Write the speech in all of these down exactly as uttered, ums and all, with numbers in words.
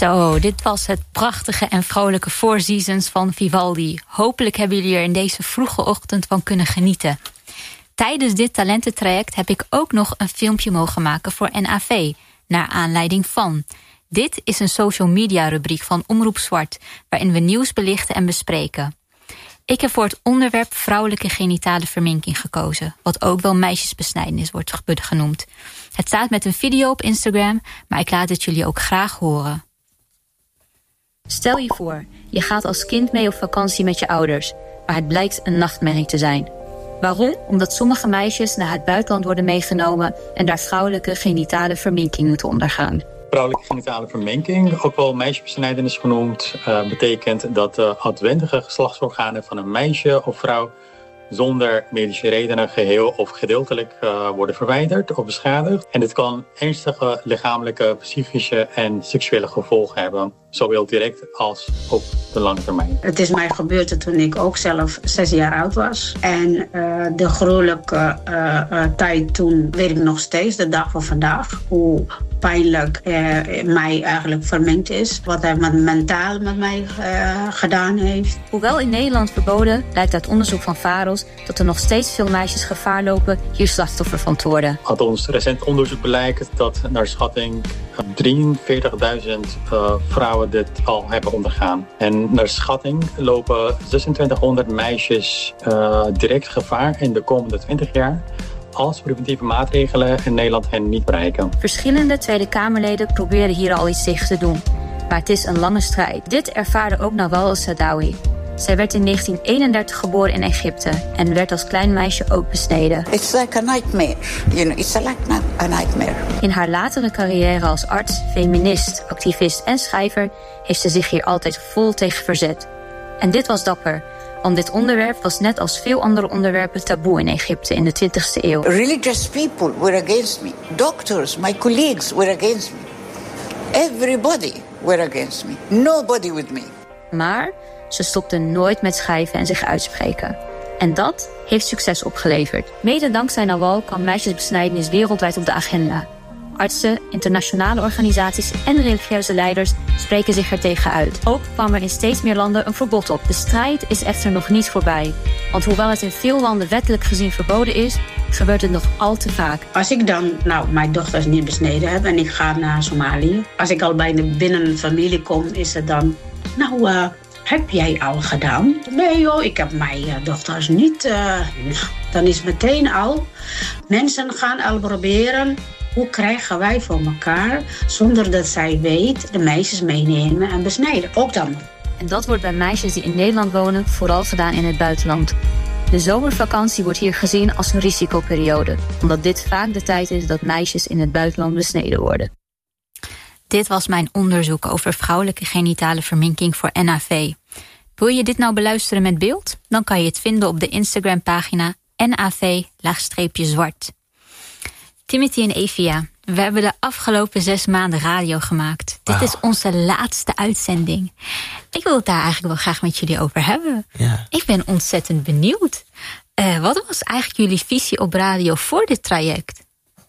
Zo, dit was het prachtige en vrolijke Four Seasons van Vivaldi. Hopelijk hebben jullie er in deze vroege ochtend van kunnen genieten. Tijdens dit talententraject heb ik ook nog een filmpje mogen maken voor N A V, naar aanleiding van. Dit is een social media rubriek van Omroep Zwart, waarin we nieuws belichten en bespreken. Ik heb voor het onderwerp vrouwelijke genitale verminking gekozen, wat ook wel meisjesbesnijdenis wordt genoemd. Het staat met een video op Instagram, maar ik laat het jullie ook graag horen. Stel je voor, je gaat als kind mee op vakantie met je ouders, maar het blijkt een nachtmerrie te zijn. Waarom? Omdat sommige meisjes naar het buitenland worden meegenomen en daar vrouwelijke genitale verminking moeten ondergaan. Vrouwelijke genitale verminking, ook wel meisjesbesnijdenis genoemd, uh, betekent dat de uitwendige geslachtsorganen van een meisje of vrouw zonder medische redenen geheel of gedeeltelijk uh, worden verwijderd of beschadigd. En dit kan ernstige lichamelijke, psychische en seksuele gevolgen hebben, zowel direct als op de lange termijn. Het is mij gebeurd toen ik ook zelf zes jaar oud was. En uh, de gruwelijke uh, uh, tijd toen weet ik nog steeds, de dag van vandaag, hoe pijnlijk uh, mij eigenlijk vermengd is. Wat hij met mentaal met mij uh, gedaan heeft. Hoewel in Nederland verboden, blijkt uit onderzoek van VAROS dat er nog steeds veel meisjes gevaar lopen hier slachtoffer van te worden. Uit ons recent onderzoek blijkt dat naar schatting drieënveertigduizend uh, vrouwen dit al hebben ondergaan. En naar schatting lopen zesentwintighonderd meisjes uh, direct gevaar in de komende twintig jaar. Als preventieve maatregelen in Nederland hen niet bereiken. Verschillende Tweede Kamerleden proberen hier al iets tegen te doen. Maar het is een lange strijd. Dit ervaarde ook Nawal el-Saadawi. Zij werd in negentien eenendertig geboren in Egypte en werd als klein meisje ook besneden. It's like a nightmare. You know, it's like a nightmare. In haar latere carrière als arts, feminist, activist en schrijver heeft ze zich hier altijd vol tegen verzet. En dit was dapper. Want dit onderwerp was net als veel andere onderwerpen taboe in Egypte in de twintigste eeuw. Religious people were against me. Doctors, my colleagues were against me. Everybody were against me. Nobody with me. Maar ze stopte nooit met schrijven en zich uitspreken. En dat heeft succes opgeleverd. Mede dankzij Nawal kwam meisjesbesnijdenis wereldwijd op de agenda. Artsen, internationale organisaties en religieuze leiders spreken zich er tegen uit. Ook kwam er in steeds meer landen een verbod op. De strijd is echter nog niet voorbij. Want hoewel het in veel landen wettelijk gezien verboden is, gebeurt het nog al te vaak. Als ik dan nou, mijn dochters niet besneden heb en ik ga naar Somalië. Als ik al bij de binnen een familie kom, is het dan... Nou, uh, heb jij al gedaan? Nee joh, ik heb mijn uh, dochters niet. Uh, dan is meteen al... Mensen gaan al proberen... Hoe krijgen wij voor elkaar, zonder dat zij weet, de meisjes meenemen en besnijden? Ook dan. En dat wordt bij meisjes die in Nederland wonen vooral gedaan in het buitenland. De zomervakantie wordt hier gezien als een risicoperiode, omdat dit vaak de tijd is dat meisjes in het buitenland besneden worden. Dit was mijn onderzoek over vrouwelijke genitale verminking voor N A V. Wil je dit nou beluisteren met beeld? Dan kan je het vinden op de Instagram-pagina N A V-zwart. Timothy en Evia, we hebben de afgelopen zes maanden radio gemaakt. Wow. Dit is onze laatste uitzending. Ik wil het daar eigenlijk wel graag met jullie over hebben. Ja. Ik ben ontzettend benieuwd. Uh, wat was eigenlijk jullie visie op radio voor dit traject?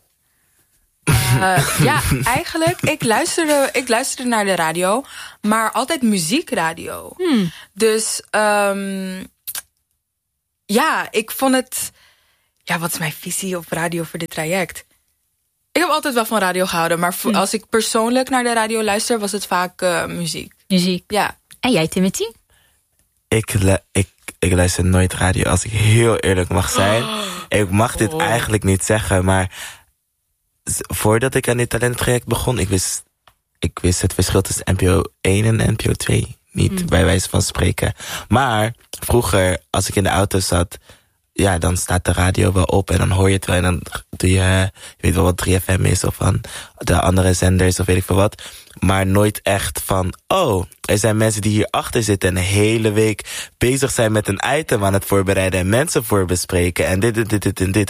Uh, ja, eigenlijk, ik luisterde, ik luisterde naar de radio, maar altijd muziekradio. Hmm. Dus um, ja, ik vond het... Ja, wat is mijn visie op radio voor dit traject? Ik heb altijd wel van radio gehouden, maar voor, als ik persoonlijk naar de radio luister, was het vaak uh, muziek. Muziek. Ja. En jij, Timothy? Ik, ik, ik luister nooit radio, als ik heel eerlijk mag zijn. Oh. Ik mag dit oh. eigenlijk niet zeggen, maar voordat ik aan dit talenttraject begon, ik wist, ik wist het verschil tussen N P O één en N P O twee niet, mm. bij wijze van spreken. Maar vroeger, als ik in de auto zat, ja, dan staat de radio wel op en dan hoor je het wel. En dan doe je, je weet wel wat drie F M is of van de andere zenders of weet ik veel wat. Maar nooit echt van, oh, er zijn mensen die hierachter zitten en de hele week bezig zijn met een item aan het voorbereiden en mensen voor bespreken en dit, dit, dit, dit en dit.